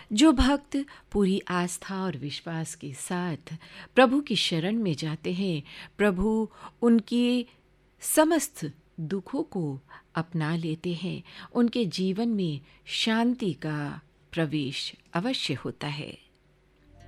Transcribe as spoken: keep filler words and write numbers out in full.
जो भक्त पूरी आस्था और विश्वास के साथ प्रभु की शरण में जाते हैं, प्रभु उनकी समस्त दुखों को अपना लेते हैं। उनके जीवन में शांति का प्रवेश अवश्य होता है।